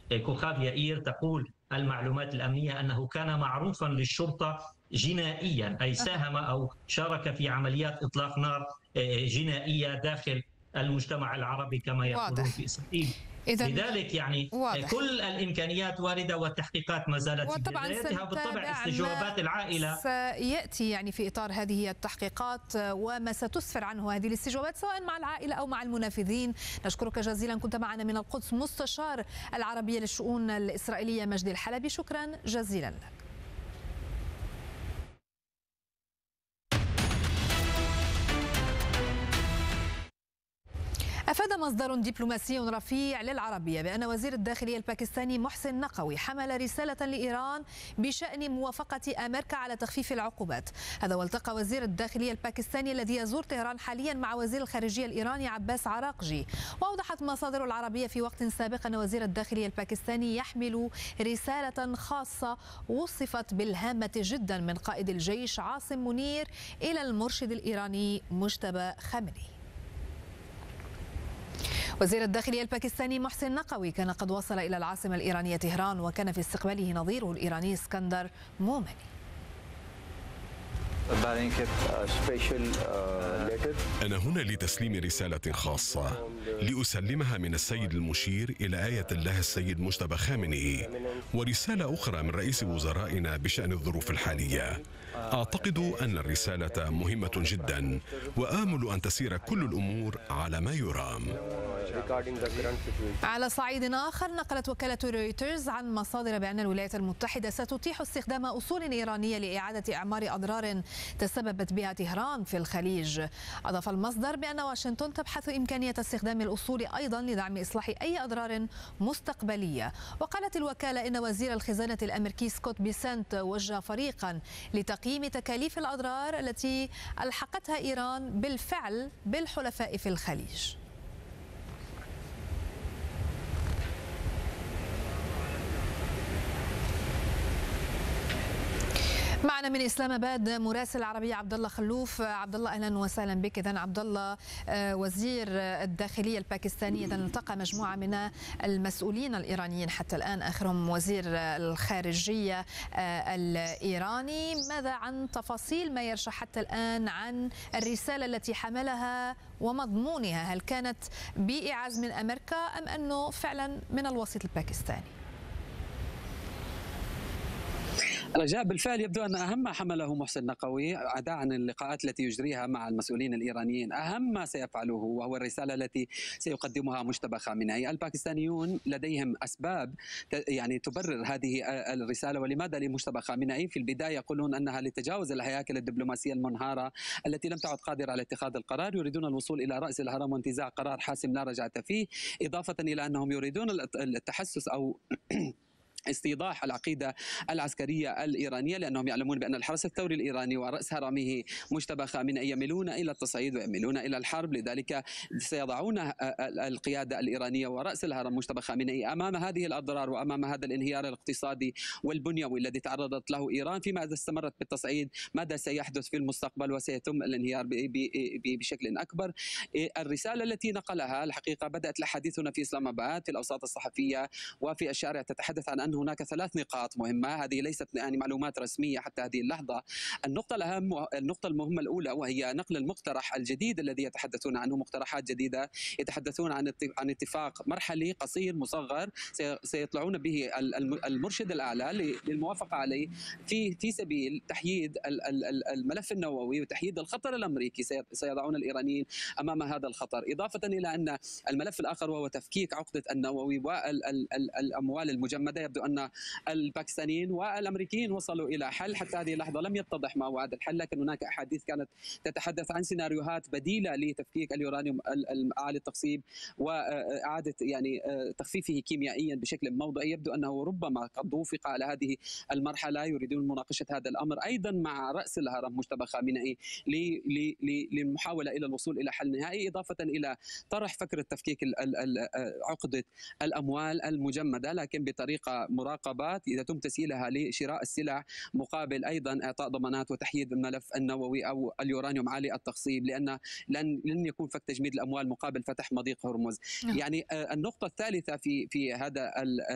كوخاف يائير تقول المعلومات الأمنية أنه كان معروفا للشرطة جنائيا، أي ساهم أو شارك في عمليات إطلاق نار جنائية داخل المجتمع العربي كما يقولون واضح. في إسرائيل. إذا لذلك يعني واضح. كل الإمكانيات واردة والتحقيقات ما زالت في وطبعا بدايتها، وبالطبع سنتابع ما استجوابات العائلة سيأتي يعني في إطار هذه التحقيقات وما ستسفر عنه هذه الاستجوابات سواء مع العائلة أو مع المنافذين. نشكرك جزيلا، كنت معنا من القدس مستشار العربية للشؤون الإسرائيلية مجدي الحلبي، شكرا جزيلا لك. أفاد مصدر دبلوماسي رفيع للعربية بأن وزير الداخلية الباكستاني محسن نقوي حمل رسالة لإيران بشأن موافقة أمريكا على تخفيف العقوبات. هذا والتقى وزير الداخلية الباكستاني الذي يزور طهران حاليا مع وزير الخارجية الإيراني عباس عراقجي. وأوضحت مصادر العربية في وقت سابق أن وزير الداخلية الباكستاني يحمل رسالة خاصة وصفت بالهامة جدا من قائد الجيش عاصم منير إلى المرشد الإيراني مجتبى خامنئي. وزير الداخلية الباكستاني محسن نقوي كان قد وصل إلى العاصمة الإيرانية طهران، وكان في استقباله نظيره الإيراني اسكندر مومني. أنا هنا لتسليم رسالة خاصة لأسلمها من السيد المشير إلى آية الله السيد مجتبى خامنئي، ورسالة أخرى من رئيس وزرائنا بشأن الظروف الحالية. أعتقد أن الرسالة مهمة جدا، وآمل أن تسير كل الأمور على ما يرام. على صعيد آخر، نقلت وكالة رويترز عن مصادر بأن الولايات المتحدة ستتيح استخدام أصول إيرانية لإعادة إعمار أضرار تسببت بها طهران في الخليج. أضاف المصدر بأن واشنطن تبحث إمكانية استخدام الأصول أيضا لدعم إصلاح أي أضرار مستقبلية. وقالت الوكالة إن وزير الخزانة الأمريكي سكوت بيسنت وجه فريقا لتقييم تكاليف الأضرار التي ألحقتها إيران بالفعل بالحلفاء في الخليج. معنا من اسلام اباد مراسل العربيه عبد الله خلوف. عبد الله اهلا وسهلا بك. اذا عبد الله، وزير الداخليه الباكستاني اذا التقى مجموعه من المسؤولين الايرانيين حتى الان، اخرهم وزير الخارجيه الايراني. ماذا عن تفاصيل ما يرشح حتى الان عن الرساله التي حملها ومضمونها؟ هل كانت بإعاز من امريكا ام انه فعلا من الوسيط الباكستاني؟ رجاء، بالفعل يبدو أن أهم ما حمله محسن نقوي عدا عن اللقاءات التي يجريها مع المسؤولين الإيرانيين، أهم ما سيفعله وهو الرسالة التي سيقدمها مجتبى خامنئي. الباكستانيون لديهم أسباب يعني تبرر هذه الرسالة. ولماذا لمجتبى خامنئي؟ في البداية يقولون أنها لتجاوز الهياكل الدبلوماسية المنهارة التي لم تعد قادرة على اتخاذ القرار، يريدون الوصول إلى رأس الهرم وانتزاع قرار حاسم لا رجعة فيه، إضافة إلى أنهم يريدون التحسس أو استيضاح العقيدة العسكرية الإيرانية، لأنهم يعلمون بأن الحرس الثوري الإيراني ورأس هرمه مجتبى خامنئي يميلون إلى التصعيد ويميلون إلى الحرب. لذلك سيضعون القيادة الإيرانية ورأس الهرم مجتبى خامنئي أمام هذه الأضرار وأمام هذا الانهيار الاقتصادي والبنيوي الذي تعرضت له إيران. فيما إذا استمرت بالتصعيد ماذا سيحدث في المستقبل وسيتم الانهيار بشكل أكبر. الرسالة التي نقلها الحقيقة بدأت الحديث هنا في إسلام آباد في الأوساط الصحفية وفي الشارع تتحدث عن أن هناك 3 نقاط مهمة. هذه ليست يعني معلومات رسمية حتى هذه اللحظة. النقطة الأهم، النقطة المهمة الأولى، وهي نقل المقترح الجديد الذي يتحدثون عنه، مقترحات جديدة يتحدثون عن اتفاق مرحلي قصير مصغر سيطلعون به المرشد الأعلى للموافقة عليه في سبيل تحييد الملف النووي وتحييد الخطر الأمريكي. سيضعون الإيرانيين أمام هذا الخطر، إضافة إلى أن الملف الآخر وهو تفكيك عقدة النووي والأموال المجمدة. يبدو أن الباكستانيين والأمريكيين وصلوا إلى حل، حتى هذه اللحظة لم يتضح ما هو هذا الحل، لكن هناك أحاديث كانت تتحدث عن سيناريوهات بديلة لتفكيك اليورانيوم عالي التخصيب وإعادة يعني تخفيفه كيميائيا بشكل موضعي. يبدو أنه ربما قد وافق على هذه المرحلة، يريدون مناقشة هذا الأمر أيضا مع رأس الهرم مجتبى خامنئي للمحاولة إلى الوصول إلى حل نهائي، إضافة إلى طرح فكرة تفكيك عقدة الأموال المجمدة لكن بطريقة مراقبات يتم تسييلها لشراء السلع مقابل أيضا إعطاء ضمانات وتحييد الملف النووي أو اليورانيوم عالي التخصيب، لأن لن يكون فك تجميد الأموال مقابل فتح مضيق هرمز. يعني النقطة الثالثة في هذا